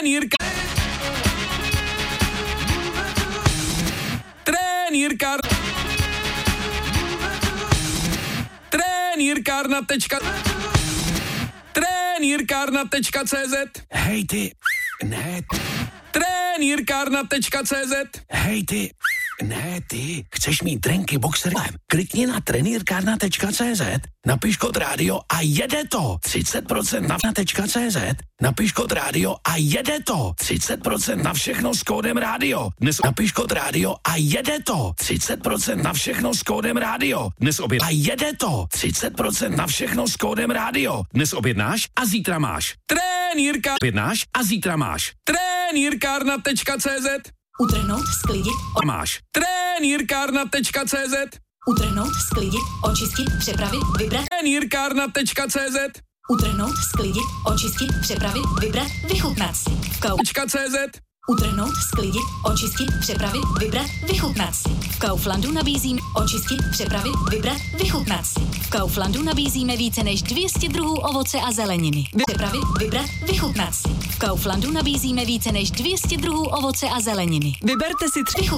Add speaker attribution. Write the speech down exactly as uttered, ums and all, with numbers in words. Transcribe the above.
Speaker 1: Trenýrka. Trenýrkár. Trenýrkárna tečka Trenýrkárna tečka cé zet.
Speaker 2: Hej ty, ne.
Speaker 1: Trenýrkárna tečka cé zet.
Speaker 2: Hej ty, ne ty. Chceš mít drinky boxerem? Klikni na trenýrkárna tečka cé zet, napiš kód rádio a jede to. třicet procent na .cz, napiš kód rádio a jede to. třicet procent na všechno s kódem rádio. Dnes napiš kód rádio a jede to. třicet procent na všechno s kódem rádio. Dnes oběd a jede to. třicet procent na všechno s kódem rádio. Dnes objednáš a zítra máš.
Speaker 1: Trenýrka.
Speaker 2: Objednáš a zítra máš.
Speaker 1: Trenýrkárna tečka cé zet.
Speaker 3: Utrhnout, sklidit,
Speaker 2: A máš.
Speaker 1: Trenýrkárna tečka cé zet.
Speaker 3: utrhnout, sklidit, očistit, přepravit, vybrat,
Speaker 1: Trenýrkárna tečka cé zet.
Speaker 3: utrhnout, sklidit, očistit, přepravit, vybrat, vychutnat si. V Kau-
Speaker 1: .cz.
Speaker 3: Utrhnout, sklidit, očistit, přepravit, vybrat, vychutnat si. V Kauflandu nabízíme očistit, přepravit, vybrat, vychutnat si. V Kauflandu nabízíme více než dvě stě druhů ovoce a zeleniny. Přepravit, vybrat, vychutnat si. V Kauflandu nabízíme více než dvě stě druhů ovoce a zeleniny.
Speaker 4: Vyberte si tři.
Speaker 3: Vychutnat.